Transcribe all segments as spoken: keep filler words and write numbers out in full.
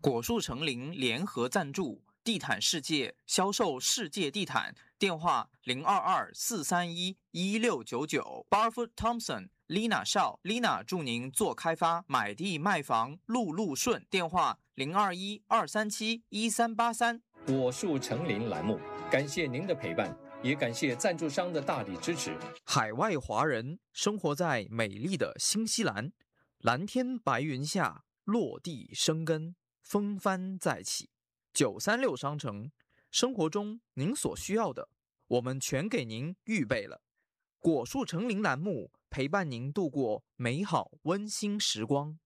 果树成林联合赞助，地毯世界销售世界地毯，电话零二二四三一一六九九。Barfoot Thompson、Lina 邵，Lina 祝您做开发，买地卖房路路顺。电话零二一二三七一三八三。 果树成林栏目，感谢您的陪伴，也感谢赞助商的大力支持。 海外华人生活在美丽的新西兰，蓝天白云下，落地生根，风帆再起。九三六商城，生活中您所需要的，我们全给您预备了。果树成林栏目陪伴您度过美好温馨时光。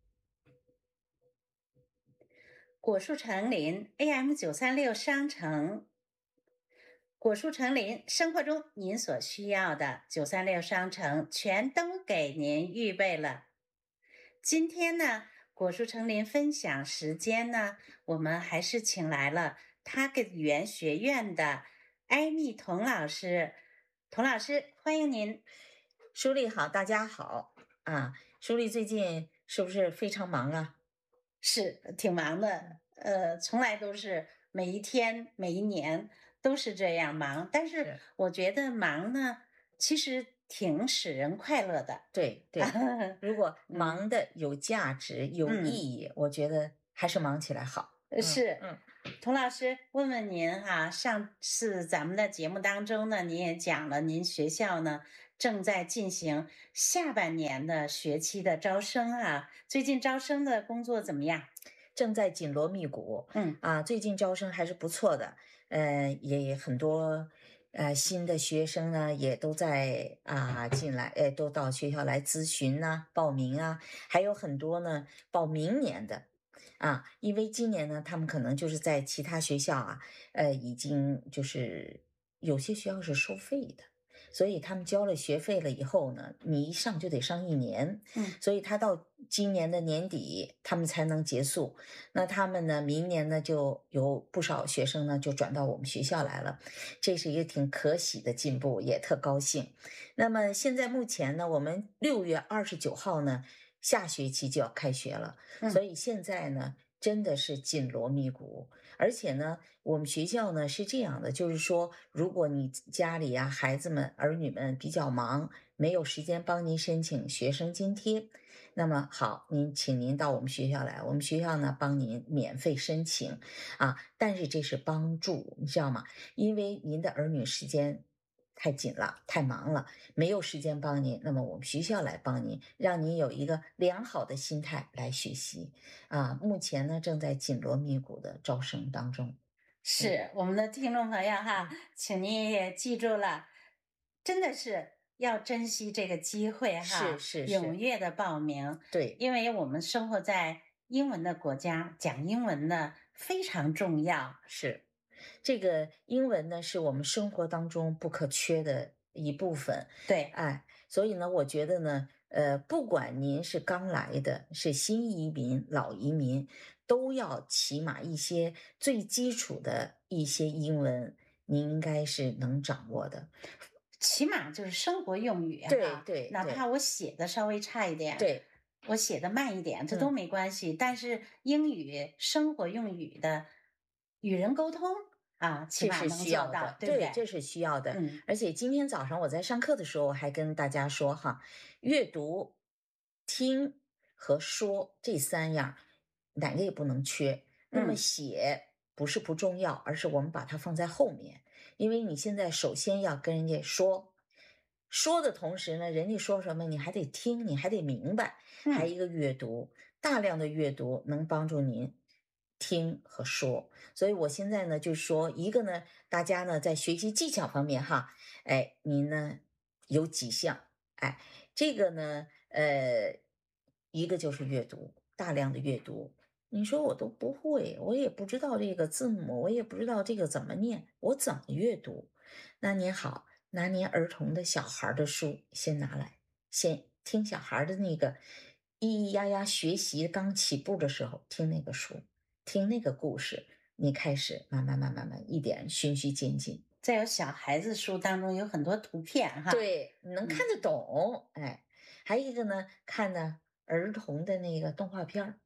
果树成林 A M 九三六商城，果树成林，生活中您所需要的九三六商城全都给您预备了。今天呢，果树成林分享时间呢，我们还是请来了他个语言学院的艾蜜童老师。童老师，欢迎您。 舒丽好，大家好啊！舒丽最近是不是非常忙啊？ 是挺忙的，呃，从来都是每一天、每一年都是这样忙。但是我觉得忙呢，其实挺使人快乐的。 对对，如果忙的有价值、嗯、有意义、嗯，我觉得还是忙起来好。 是，嗯，童老师，问问您哈、啊，上次咱们的节目当中呢，您也讲了，您学校呢正在进行下半年的学期的招生啊，最近招生的工作怎么样？ 正在紧锣密鼓， 嗯啊，最近招生还是不错的，呃，也很多呃新的学生呢也都在啊进来，呃，都到学校来咨询呐、啊、报名啊，还有很多呢报明年的。啊，因为今年呢，他们可能就是在其他学校啊，呃，已经就是有些学校是收费的，所以他们交了学费了以后呢，你一上就得上一年， 嗯， 所以他到今年的年底他们才能结束。那他们呢，明年呢就有不少学生呢就转到我们学校来了，这是一个挺可喜的进步，也特高兴。那么现在目前呢，我们六月二十九号呢。下学期就要开学了， 嗯、 所以现在呢真的是紧锣密鼓，而且呢我们学校呢是这样的，就是说如果你家里啊孩子们儿女们比较忙，没有时间帮您申请学生津贴，那么好，您请您到我们学校来，我们学校呢帮您免费申请啊，但是这是帮助，你知道吗？因为您的儿女时间太紧了，太忙了，没有时间帮您，那么我们学校来帮您，让您有一个良好的心态来学习啊。目前呢，正在紧锣密鼓的招生当中。 是我们的听众朋友哈，请您也记住了，真的是要珍惜这个机会哈， 是是是， 踊跃的报名。 对， 因为我们生活在英文的国家，讲英文呢非常重要。 是。这个英文呢，是我们生活当中不可缺的一部分。 对， 哎，所以呢，我觉得呢，呃，不管您是刚来的，是新移民、老移民，都要起码一些最基础的一些英文，您应该是能掌握的。 起码就是生活用语啊， 对对， 哪怕我写的稍微差一点， 对， 我写的慢一点，这都没关系。嗯、但是英语生活用语的与人沟通。啊， 这是需要的， 对不对？ 对，这是需要的。 嗯， 而且今天早上我在上课的时候，我还跟大家说哈，阅读、听和说这三样，哪个也不能缺。那么写不是不重要，而是我们把它放在后面，因为你现在首先要跟人家说，说的同时呢，人家说什么你还得听，你还得明白。还有一个阅读，大量的阅读能帮助您听和说，所以我现在呢就说一个呢，大家呢在学习技巧方面哈，哎，您呢有几项，哎，这个呢，呃，一个就是阅读，大量的阅读。你说我都不会，我也不知道这个字母，我也不知道这个怎么念，我怎么阅读？那您好，拿您儿童的小孩的书先拿来，先听小孩的那个咿咿呀呀学习刚起步的时候听那个书。听那个故事，你开始慢慢慢慢慢一点循序渐进。 再有小孩子书当中有很多图片哈， 对，你能看得懂。嗯、哎，还有一个呢，看呢儿童的那个动画片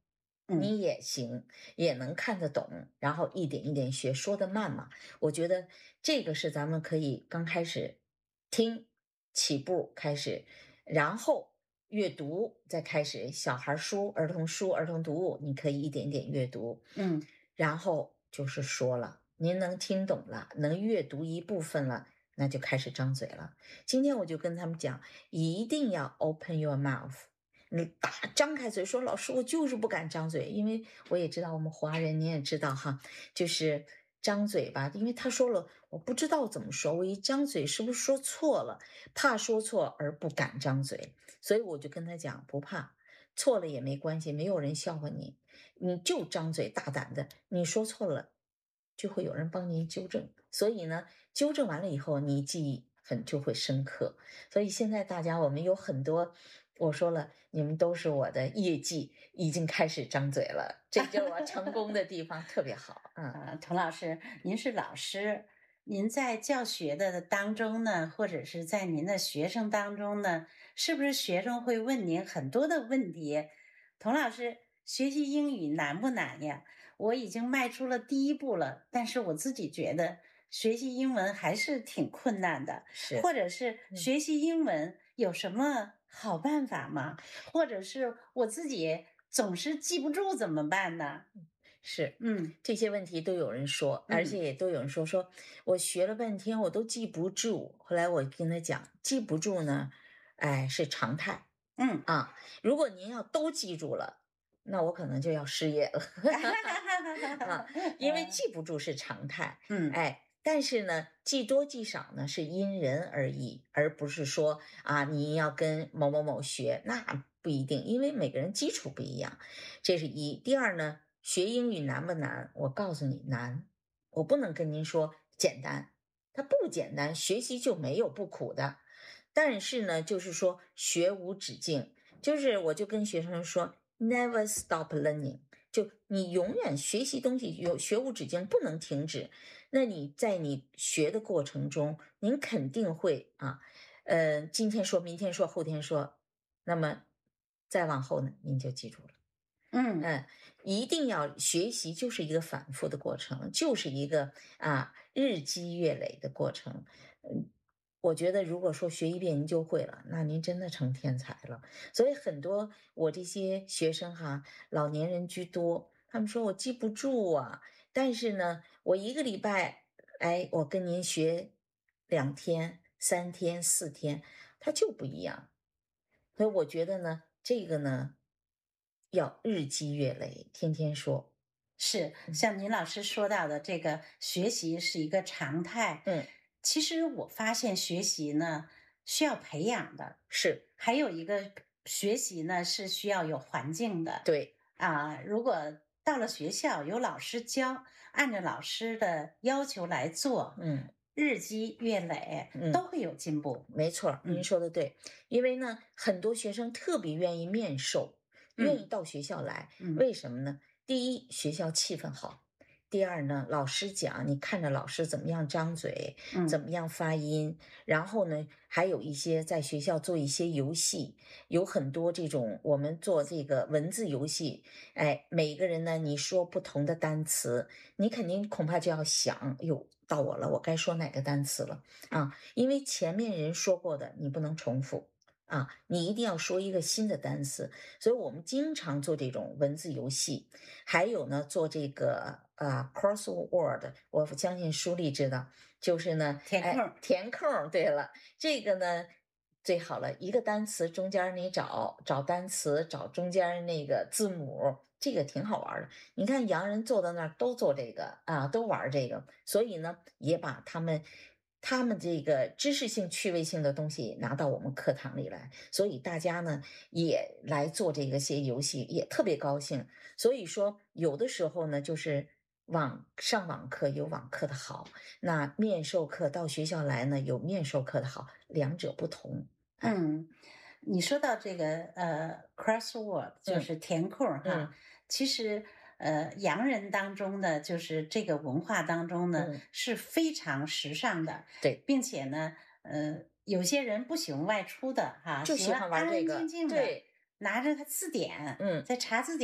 你也行，也能看得懂，然后一点一点学，说得慢嘛。我觉得这个是咱们可以刚开始听起步开始，然后阅读再开始，小孩书、儿童书、儿童读物，你可以一点点阅读， 嗯， 然后就是说了，您能听懂了，能阅读一部分了，那就开始张嘴了。今天我就跟他们讲，一定要 open your mouth。你大张开嘴说，老师，我就是不敢张嘴，因为我也知道我们华人，你也知道哈，就是张嘴吧，因为他说了，我不知道怎么说，我一张嘴是不是说错了，怕说错而不敢张嘴，所以我就跟他讲，不怕，错了也没关系，没有人笑话你，你就张嘴大胆的，你说错了，就会有人帮您纠正，所以呢，纠正完了以后，你记忆很就会深刻。所以现在大家我们有很多，我说了，你们都是我的业绩，已经开始张嘴了，这就是我成功的地方，特别好。嗯， 啊，童老师，您是老师，您在教学的当中呢，或者是在您的学生当中呢，是不是学生会问您很多的问题？童老师，学习英语难不难呀？我已经迈出了第一步了，但是我自己觉得学习英文还是挺困难的。 是， 或者是学习英文有什么好办法吗？或者是我自己总是记不住怎么办呢？ 是， 嗯， 这些问题都有人说， 嗯而且也都有人说，说我学了半天我都记不住。后来我跟他讲，记不住呢，哎，是常态嗯， 啊。如果您要都记住了，那我可能就要失业了啊，因为记不住是常态。 嗯， 哎，但是呢，记多记少呢是因人而异，而不是说啊，你要跟某某某学，那不一定，因为每个人基础不一样，这是一。第二呢，学英语难不难？我告诉你难，我不能跟您说简单，它不简单，学习就没有不苦的。但是呢，就是说学无止境，就是我就跟学生说 ，never stop learning，就你永远学习东西有学无止境，不能停止。那你在你学的过程中，您肯定会啊，呃，今天说，明天说，后天说，那么再往后呢，您就记住了。 嗯嗯，一定要学习，就是一个反复的过程，就是一个啊日积月累的过程。嗯，我觉得如果说学一遍您就会了，那您真的成天才了。所以很多我这些学生哈，老年人居多，他们说我记不住啊，但是呢，我一个礼拜，哎，我跟您学两天、三天、四天，它就不一样。所以我觉得呢，这个呢，要日积月累，天天说。 是嗯像您老师说到的，这个学习是一个常态。 嗯， 其实我发现学习呢需要培养的， 是还有一个学习呢是需要有环境的。 对， 啊，如果到了学校有老师教，按照老师的要求来做， 嗯日积月累嗯都会有进步。 没错儿，您嗯说的对。因为呢，很多学生特别愿意面授，愿意嗯到学校来， 嗯为什么呢？第一，学校气氛好。第二呢，老师讲，你看着老师怎么样张嘴，怎嗯么样发音，然后呢，还有一些在学校做一些游戏，有很多这种我们做这个文字游戏，哎，每个人呢，你说不同的单词，你肯定恐怕就要想，哟，到我了，我该说哪个单词了啊？因为前面人说过的，你不能重复。啊，你一定要说一个新的单词，所以我们经常做这种文字游戏，还有呢，做这个啊 crossword，我相信舒丽知道，就是呢，哎填空儿填空儿对了，这个呢最好了，一个单词中间你找找单词，找中间那个字母，这个挺好玩的。你看洋人坐到那儿都做这个啊，都玩这个，所以呢，也把他们。他们这个知识性、趣味性的东西拿到我们课堂里来，所以大家呢也来做这个些游戏，也特别高兴。所以说，有的时候呢，就是网上网课有网课的好，那面授课到学校来呢有面授课的好，两者不同。 嗯，你说到这个呃，crossword 就嗯是填空儿哈， 嗯其实呃，洋人当中的就是这个文化当中呢、 嗯是非常时尚的， 对， 并且呢，呃，有些人不喜欢外出的哈， 就喜欢玩安安这个静静的对拿着他字典， 嗯在查字典，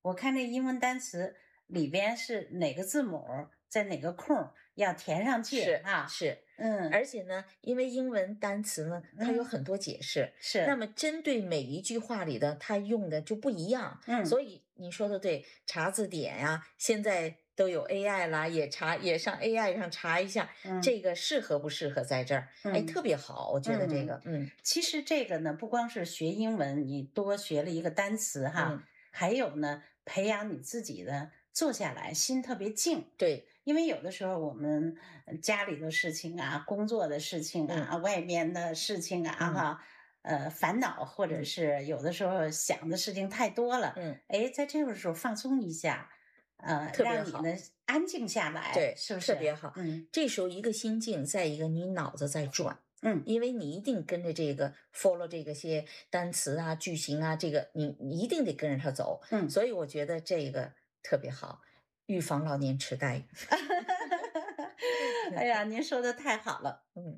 我看这英文单词里边是哪个字母在哪个空要填上去是啊？ 是， 嗯， 而且呢，因为英文单词呢，它有嗯很多解释， 是， 那么针对每一句话里的，它用的就不一样。 嗯， 所以你说的对，查字典呀、现在都有 A I 啦，也查也上 A I 上查一下， 嗯这个适合不适合在这儿？哎， 嗯特别好，我觉得这个，嗯其实这个呢，不光是学英文，你多学了一个单词哈， 嗯， 还有呢，培养你自己的坐下来心特别静。 对， 因为有的时候我们呃家里的事情啊、工作的事情啊、外面的事情啊， 嗯哈，呃，烦恼或者嗯是有的时候想的事情太多了， 嗯， 哎，在这个时候放松一下，呃， 特别好让你呢安静下来， 对， 是不是？ 特别好。 嗯这时候一个心静，再一个你脑子在转。 嗯因为你一定跟着这个 follow 这个些单词啊、句型啊，这个你你一定得跟着它走。 嗯， 所以我觉得这个特别好，预防老年痴呆。 哎呀，您说的太好了。 嗯，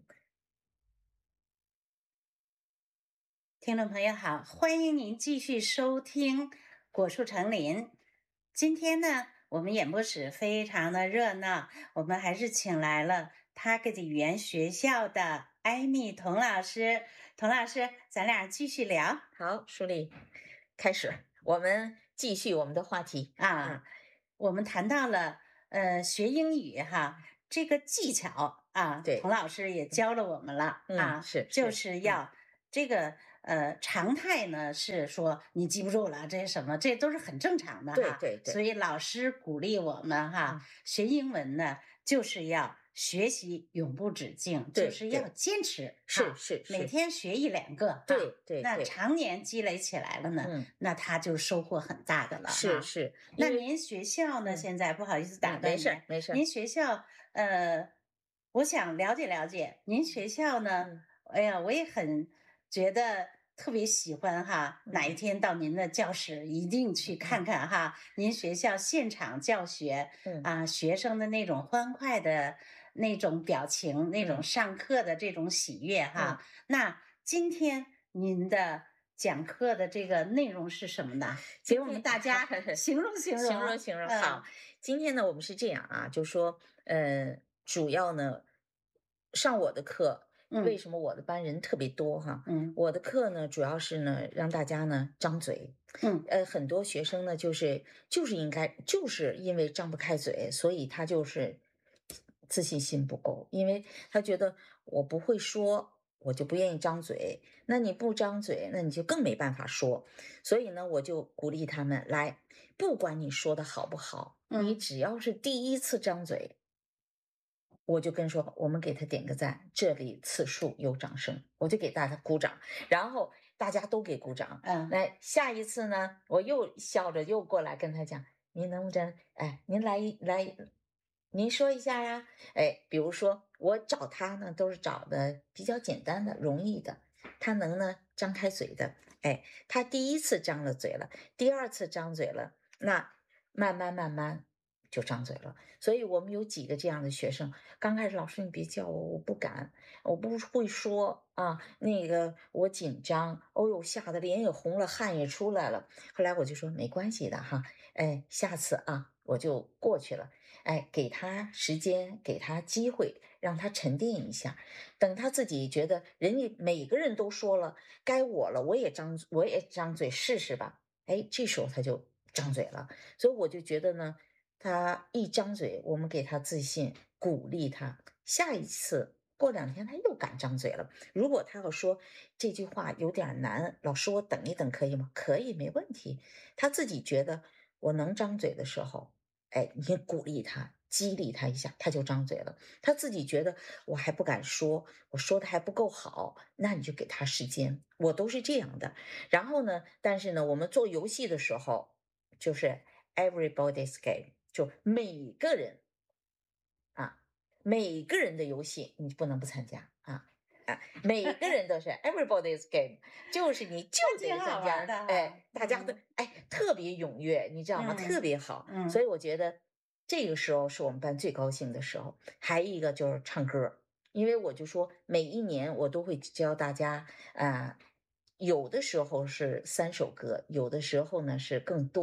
听众朋友好，欢迎您继续收听果树成林。今天呢，我们演播室非常的热闹，我们还是请来了 Target 语言学校的艾米童老师。童老师，咱俩继续聊好，舒丽，开始，我们继续我们的话题啊。 嗯我们谈到了呃学英语哈，这个技巧啊， 对童老师也教了我们了嗯啊， 是就是是要这个呃常态呢是说你记不住了，这是什么，这都是很正常的哈。 对对对所以老师鼓励我们哈， 嗯学英文呢就是要学习永不止境， 对就是要对坚持， 是哈是是每天学一两个，哈对对对那常年积累起来了呢， 嗯那他就收获很大的了，哈是是， 那因为您学校呢？ 嗯现在不好意思打嗯断您， 没事儿没事儿您学校呃，我想了解了解您学校呢。 嗯哎呀，我也很觉得特别喜欢哈，哪一嗯天到您的教室一定去看看哈，您学校现场教学嗯啊，学生的那种欢快的那种表情，那种嗯上课的这种喜悦哈。 嗯那今天您的讲课的这个内容是什么呢？给我们大家形容形容， 形容形容嗯好。今天呢，我们是这样啊，就说，呃，主要呢，上我的课，为嗯什么我的班人特别多哈？ 嗯我的课呢，主要是呢，让大家呢张嘴。 嗯呃，很多学生呢，就是就是应该就是因为张不开嘴，所以他就是自信心不够，因为他觉得我不会说，我就不愿意张嘴。那你不张嘴，那你就更没办法说。所以呢，我就鼓励他们来，不管你说的好不好，你嗯只要是第一次张嘴，我就跟说，我们给他点个赞，这里次数有掌声，我就给大家鼓掌，然后大家都给鼓掌。 嗯来，下一次呢，我又笑着又过来跟他讲，您能不能，哎，您来一来，您说一下呀？哎，比如说我找他呢，都是找的比较简单的、容易的，他能呢张开嘴的。哎，他第一次张了嘴了，第二次张嘴了，那慢慢慢慢就张嘴了。所以我们有几个这样的学生，刚开始老师你别叫我，我不敢，我不会说啊，那个我紧张，哦呦，吓得脸也红了，汗也出来了。后来我就说没关系的哈，哎，下次啊我就过去了，哎，给他时间，给他机会，让他沉淀一下，等他自己觉得人家每个人都说了，该我了，我也张我也张嘴试试吧，哎，这时候他就张嘴了。所以我就觉得呢，他一张嘴，我们给他自信，鼓励他，下一次过两天他又敢张嘴了。如果他要说这句话有点难，老师我等一等可以吗？可以，没问题。他自己觉得我能张嘴的时候，哎，你鼓励他，激励他一下，他就张嘴了。他自己觉得我还不敢说，我说的还不够好，那你就给他时间。我都是这样的。然后呢，但是呢，我们做游戏的时候，就是 everybody's game，就每个人啊，每个人的游戏你不能不参加啊。啊，每个人都是 everybody's game，就是你就得挺好参加， 玩的哈哎，大家都嗯哎特别踊跃，你知道吗？ 嗯特别好， 嗯所以我觉得这个时候是我们班最高兴的时候。还有一个就是唱歌，因为我就说每一年我都会教大家啊、有的时候是三首歌，有的时候呢是更多。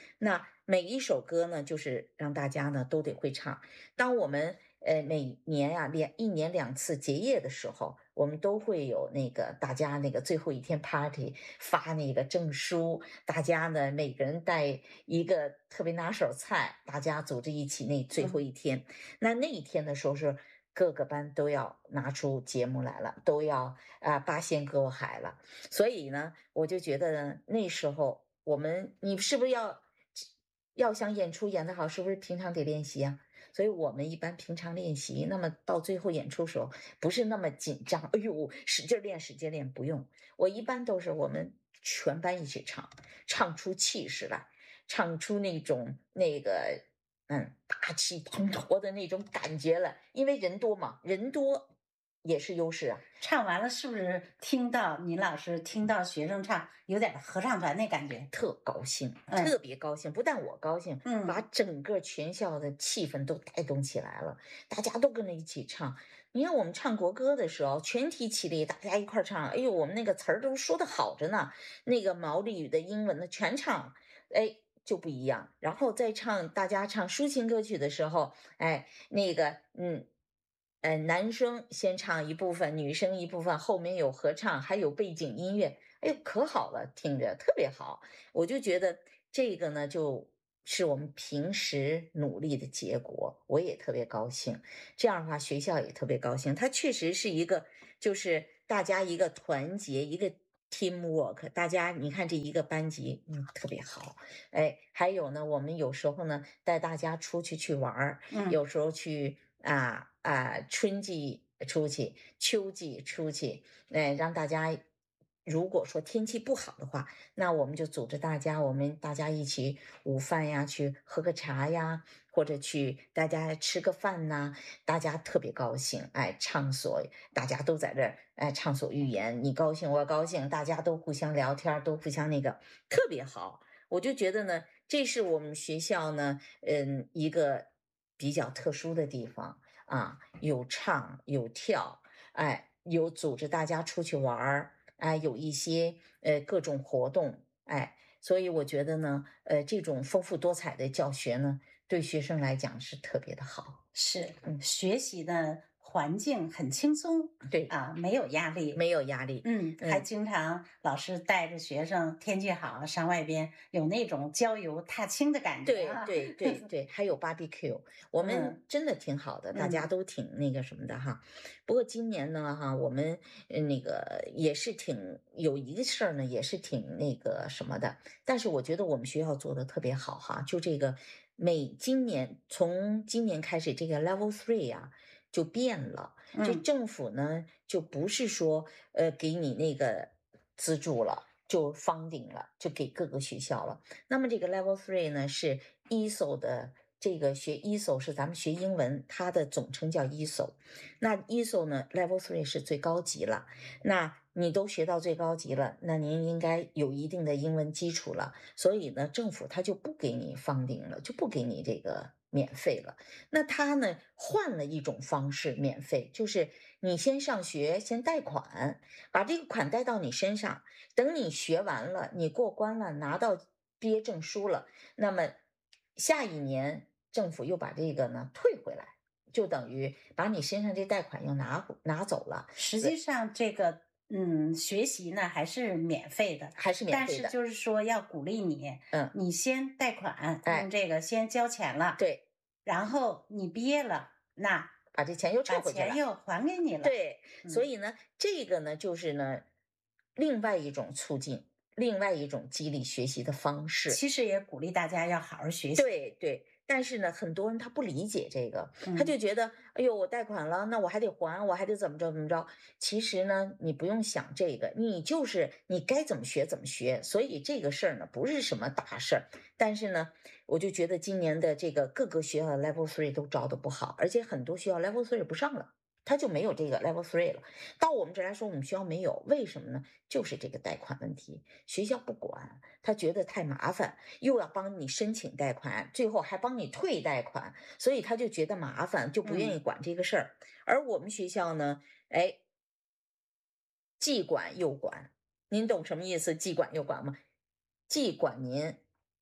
那每一首歌呢，就是让大家呢都得会唱。当我们呃每年呀、两一年两次结业的时候，我们都会有那个大家那个最后一天 party 发那个证书，大家呢每个人带一个特别拿手菜，大家组织一起那最后一天。那那一天的时候是各个班都要拿出节目来了，都要啊八仙过海了。所以呢，我就觉得呢那时候我们你是不是要要想演出演得好，是不是平常得练习啊？所以我们一般平常练习，那么到最后演出时候不是那么紧张，哎呦，使劲练使劲练，不用。我一般都是我们全班一起唱，唱出气势来，唱出那种那个嗯大气磅礴的那种感觉了。因为人多嘛，人多也是优势啊。 唱完了是不是听到你老师听到学生唱，有点合唱团那感觉？ 特高兴， 嗯特别高兴。不但我高兴， 嗯把整个全校的气氛都带动起来了，大家都跟着一起唱。你看我们唱国歌的时候，全体起立，大家一块儿唱。哎呦，我们那个词儿都说的好着呢，那个毛利语的、英文的全唱，哎，就不一样。然后再唱，大家唱抒情歌曲的时候，哎，那个嗯。呃，男生先唱一部分，女生一部分，后面有合唱，还有背景音乐，哎呦，可好了，听着特别好。我就觉得这个呢，就是我们平时努力的结果，我也特别高兴。这样的话，学校也特别高兴。它确实是一个，就是大家一个团结，一个 teamwork。大家你看这一个班级，嗯，特别好。哎，还有呢，我们有时候呢带大家出去去玩儿， 嗯有时候去啊啊，春季出去，秋季出去，哎，让大家。如果说天气不好的话，那我们就组织大家，我们大家一起午饭呀，去喝个茶呀，或者去大家吃个饭呐，大家特别高兴，哎，畅所大家都在这儿，哎，畅所欲言，你高兴我高兴，大家都互相聊天，都互相那个特别好。我就觉得呢，这是我们学校呢，嗯，一个比较特殊的地方啊，有唱有跳，哎，有组织大家出去玩儿。哎，有一些呃各种活动，哎，所以我觉得呢，呃，这种丰富多彩的教学呢，对学生来讲是特别的好。 是嗯学习的环境很轻松对， 啊，没有压力。 没有压力。 嗯，还嗯经常老师带着学生，天气好上外边，有那种郊游踏青的感觉对啊。 对对对，还有 barbecue，我们嗯真的挺好的，大家嗯都挺那个什么的哈。不过今年呢，哈，我们呃那个也是挺有一个事儿呢，也是挺那个什么的。但是我觉得我们学校做的特别好哈，就这个每今年从今年开始，这个 level three 呀、就变了。这嗯政府呢，就不是说呃给你那个资助了，就 funding 了，就给各个学校了。那么这个 level three 呢是 E S O 的，这个学 E S O 是咱们学英文，它的总称叫 E S O。那 E S O 呢 level three 是最高级了。那你都学到最高级了，那您应该有一定的英文基础了。所以呢，政府他就不给你 funding 了，就不给你这个免费了。那他呢换了一种方式免费，就是你先上学，先贷款，把这个款贷到你身上，等你学完了，你过关了，拿到毕业证书了，那么下一年政府又把这个呢退回来，就等于把你身上这贷款又拿拿走了。 实际上这个嗯学习呢还是免费的， 还是免费的， 但是就是说要鼓励你， 嗯， 你先贷款， 哎用这个先交钱了， 对， 然后你毕业了，那把这钱又撤把回去了， 钱又还给你了。 对， 嗯所以呢，这个呢就是呢另外一种促进，另外一种激励学习的方式。 其实也鼓励大家要好好学习。 对对，但是呢，很多人他不理解这个，他嗯就觉得，哎呦，我贷款了，那我还得还，我还得怎么着怎么着。其实呢，你不用想这个，你就是你该怎么学怎么学。所以这个事儿呢，不是什么大事儿。但是呢，我就觉得今年的这个各个学校的 level three 都招的不好，而且很多学校 level three 不上了。他就没有这个 level three 了。到我们这来说，我们学校没有，为什么呢？就是这个贷款问题，学校不管，他觉得太麻烦，又要帮你申请贷款，最后还帮你退贷款，所以他就觉得麻烦，就不愿意管这个事儿。而我们学校呢，哎，既管又管，您懂什么意思？既管又管吗？既管您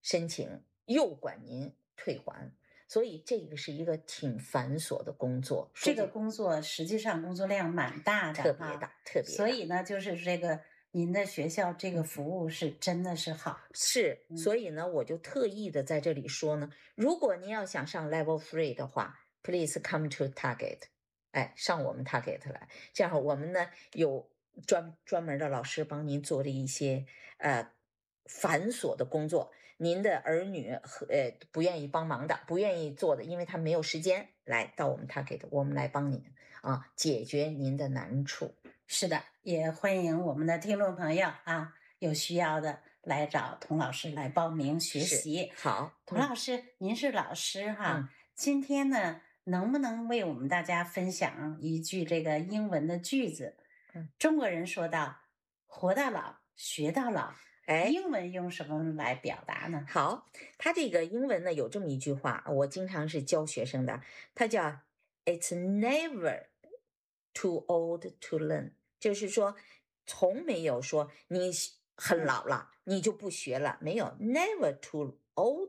申请，又管您退还。所以这个是一个挺繁琐的工作， 这个工作实际上工作量蛮大的， 特别大，特别大。 所以呢，就是这个您的学校这个服务是真的是好。 是，所以呢，我就特意的在这里说呢，如果您要想上 Level Three 的话 ，Please come to Target， 哎，上我们 Target 来，这样我们呢有专专门的老师帮您做了一些呃繁琐的工作。您的儿女和呃不愿意帮忙的，不愿意做的，因为他没有时间，来到我们 Target， 我们来帮您啊解决您的难处。 是的，也欢迎我们的听众朋友啊，有需要的来找童老师来报名学习。 好， 童老师，嗯、您是老师哈、 嗯， 今天呢，能不能为我们大家分享一句这个英文的句子？ 嗯， 中国人说到“活到老，学到老”。 哎， 英文用什么来表达呢？ 好，他这个英文呢有这么一句话，我经常是教学生的，它叫 "It's never too old to learn"，就是说从没有说你很老了、嗯、你就不学了，没有 "never too old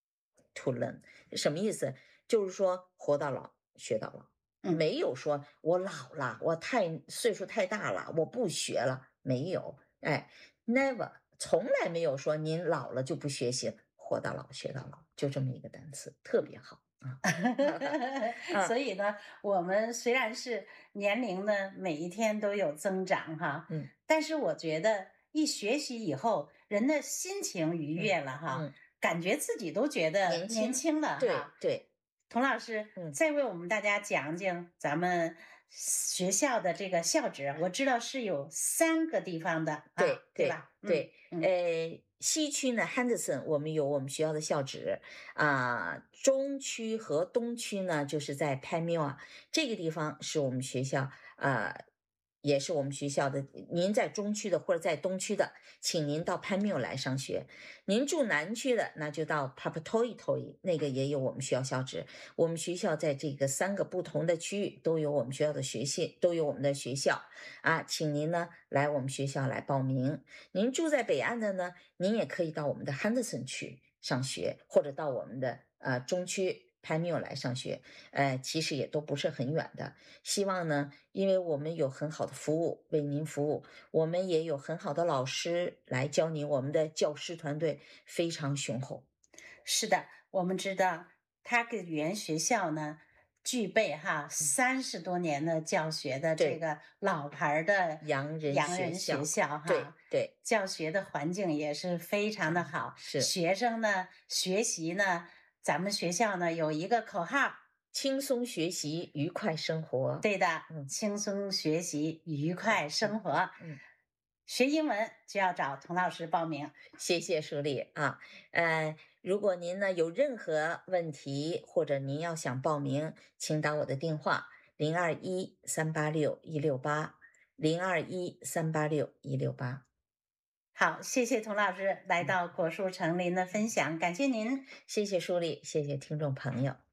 to learn"， 什么意思？就是说活到老学到老， 嗯、 没有说我老了，我太岁数太大了，我不学了，没有，哎 ，never。从来没有说您老了就不学习，活到老学到老，就这么一个单词，特别好啊。所以呢，我们虽然是年龄呢每一天都有增长哈， 嗯， 但是我觉得一学习以后，人的心情愉悦了哈， 嗯嗯、 感觉自己都觉得年轻年轻了哈。 对对， 童老师， 嗯， 再为我们大家讲讲咱们学校的这个校址，我知道是有三个地方的， 对、 啊、对吧？ 对， 嗯、 呃，西区呢 ，Henderson， 我们有我们学校的校址啊、呃，中区和东区呢，就是在 Pamela 这个地方是我们学校啊。呃也是我们学校的，您在中区的或者在东区的，请您到 Pamela 来上学。您住南区的，那就到 Papatoetoe， 那个也有我们学校校址。我们学校在这个三个不同的区域都有我们学校的学系，都有我们的学校啊，请您呢来我们学校来报名。您住在北岸的呢，您也可以到我们的 Henderson 区上学，或者到我们的呃中区Pamela 来上学，呃，其实也都不是很远的。希望呢，因为我们有很好的服务为您服务，我们也有很好的老师来教您，我们的教师团队非常雄厚。 是的，我们知道他给语言学校呢具备哈三十多年的教学的这个老牌的洋人洋人学校哈， 对对， 教学的环境也是非常的好。 是学生呢学习呢，咱们学校呢有一个口号： 轻松学习，愉快生活。 对的， 嗯， 轻松学习，愉快生活。 嗯， 学英文就要找童老师报名。 谢谢舒丽啊，呃。如果您呢有任何问题，或者您要想报名，请打我的电话零二一三八六一六八零二一三八六一六八。 好，谢谢童老师来到果树成林的分享，感谢您， 谢谢舒丽，谢谢听众朋友。